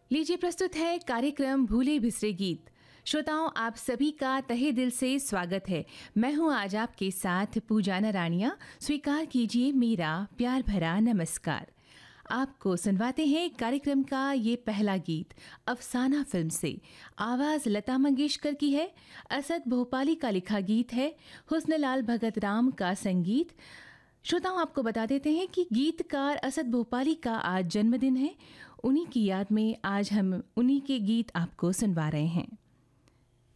लीजिए प्रस्तुत है कार्यक्रम भूले बिसरे गीत। श्रोताओं, आप सभी का तहे दिल से स्वागत है। मैं हूं आज आपके साथ पूजा नारायणिया। स्वीकार कीजिए मेरा प्यार भरा नमस्कार। आपको सुनवाते हैं कार्यक्रम का ये पहला गीत अफसाना फिल्म से। आवाज़ लता मंगेशकर की है, असद भोपाली का लिखा गीत है, हुस्नलाल भगत राम का संगीत। श्रोताओं, आपको बता देते हैं कि गीतकार असद भोपाली का आज जन्मदिन है। उन्हीं की याद में आज हम उन्हीं के गीत आपको सुनवा रहे हैं।